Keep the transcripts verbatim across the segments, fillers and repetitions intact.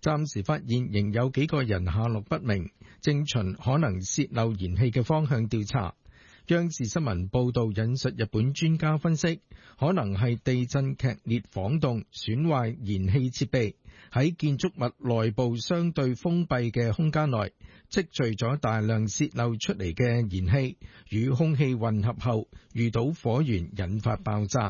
暫時發現仍有幾個人下落不明，正循可能洩漏燃氣嘅方向調查。央視新聞報導引述日本專家分析，可能係地震劇烈晃動損壞燃氣設備，喺建築物內部相對封閉嘅空間內積聚咗大量洩漏出嚟嘅燃氣，與空氣混合後遇到火源引發爆炸。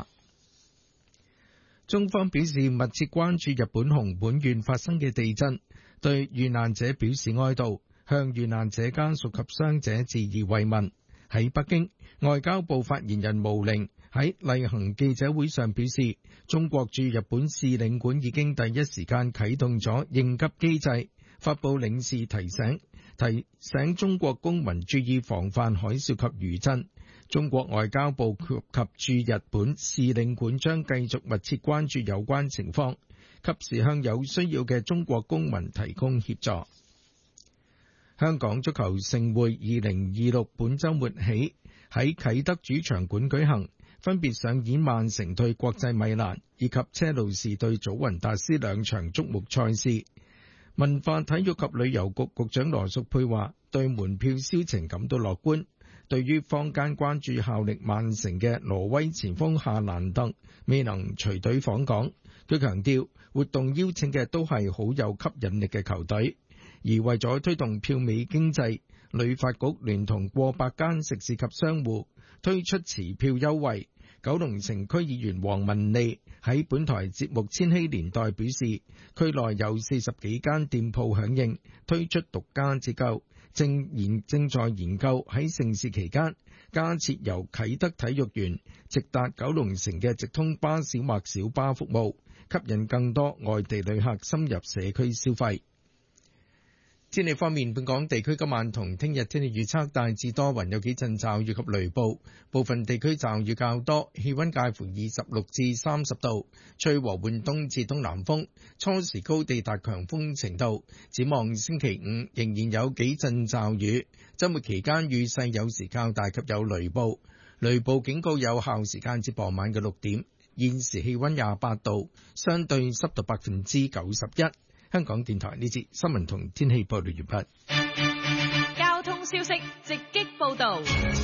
中方表示密切關注日本熊本縣發生嘅地震，對遇難者表示哀悼，向遇難者家屬及傷者致以慰問。喺北京，外交部發言人毛寧喺例行記者會上表示，中國駐日本使領館已經第一時間啟動咗應急機制，發布領事提醒，提醒中國公民注意防範海嘯及餘震。中國外交部及駐日本使領館將繼續密切關注有關情況，及時向有需要嘅中國公民提供協助。香港足球盛會二零二六本週末起喺啟德主場館舉行，分別上演曼城對國際米蘭以及車路士對祖雲達斯兩場矚目賽事。文化體育及旅遊局局長羅淑佩話，對門票銷情感到樂觀。對於坊間關注效力曼城嘅挪威前鋒夏蘭特未能隨隊訪港，佢強調活動邀請嘅都係好有吸引力嘅球隊。而為咗推動票尾經濟，旅發局聯同過百間食肆及商戶推出持票優惠。九龍城區議員黃文利喺本台節目《千禧年代》表示，區內有四十幾間店鋪響應，推出獨家折扣，正研正在研究喺盛事期間加設由啟德體育園直達九龍城嘅直通巴士或小巴服務，吸引更多外地旅客深入社區消費。天氣方面，本港地區今晚同聽日天氣預測大致多雲，有幾陣驟雨及雷暴，部分地區驟雨較多，氣溫介乎二十六至三十度，吹和緩東至東南風，初時高地達強風程度。展望星期五仍然有幾陣驟雨，周末期間雨勢有時較大及有雷暴，雷暴警告有效時間至傍晚嘅六點。現時氣溫廿八度，相對濕度百分之九十一。香港電台呢節新聞同天氣報道完畢。 交通消息直擊報道。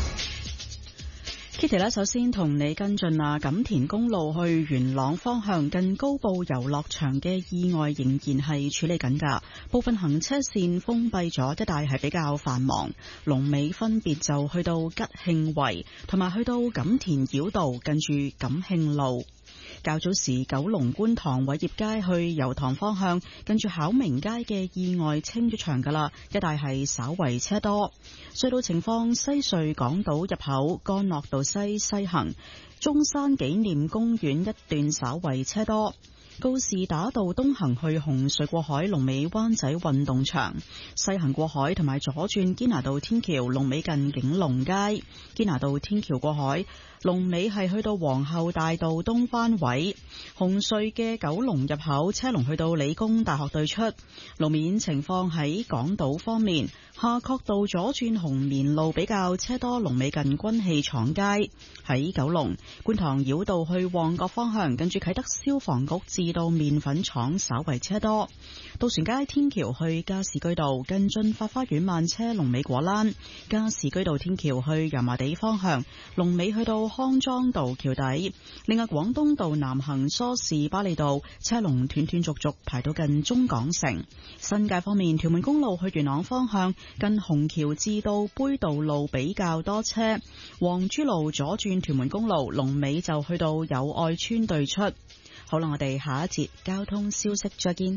Kitty 咧，首先同你跟進啊，錦田公路去元朗方向近高埗遊樂場嘅意外仍然係處理緊㗎，部分行車線封閉咗，一帶係比較繁忙。龍尾分別就去到吉慶圍同埋去到錦田繞道近住錦慶路。較早時九龍觀塘偉業街去油塘方向近住巧明街嘅意外清咗場㗎啦，一帶係稍為車多。隧道情況，西隧港島入口干諾道西西行中山紀念公園一段稍為車多。告士打道東行去紅隧過海，龍尾灣仔運動場；西行過海同埋左轉堅拿道天橋，龍尾近景隆街。堅拿道天橋過海，龍尾係去到皇后大道東番位。紅隧嘅九龍入口車龍去到理工大學對出。路面情況喺港島方面，夏慤道左轉紅棉路比較車多，龍尾近軍器廠街。喺九龍觀塘繞道去旺角方向，跟住啟德消防局至到麵粉廠稍為車多。渡船街天橋去加士居道近駿發花園慢車，龍尾果欄。加士居道天橋去油麻地方向，龍尾去到康莊道橋底。另外廣東道南行梳士巴利道車龍斷斷續續排到近中港城。新界方面，屯門公路去元朗方向近紅橋至到杯渡路比較多車。黃珠路左轉屯門公路，龍尾就去到友愛村對出。好啦，我哋下一節交通消息再見。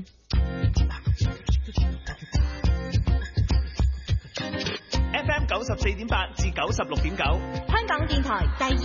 F M 九十四點八至九十六點九， 香港電台第二